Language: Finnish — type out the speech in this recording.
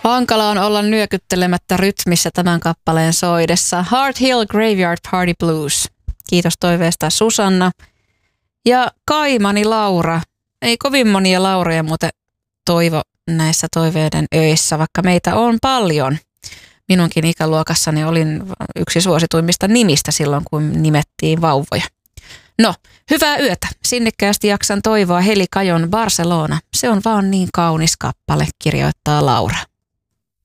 Hankala on olla nyökyttelemättä rytmissä tämän kappaleen soidessa. Heart Hill Graveyard Party Blues. Kiitos toiveesta Susanna. Ja kaimani Laura. Ei kovin monia Lauroja muuten toivo näissä toiveiden öissä, vaikka meitä on paljon. Minunkin ikäluokassani olin yksi suosituimmista nimistä silloin, kun nimettiin vauvoja. No, hyvää yötä. Sinnikkäästi jaksan toivoa Heli Kajon Barcelona. Se on vaan niin kaunis kappale, kirjoittaa Laura.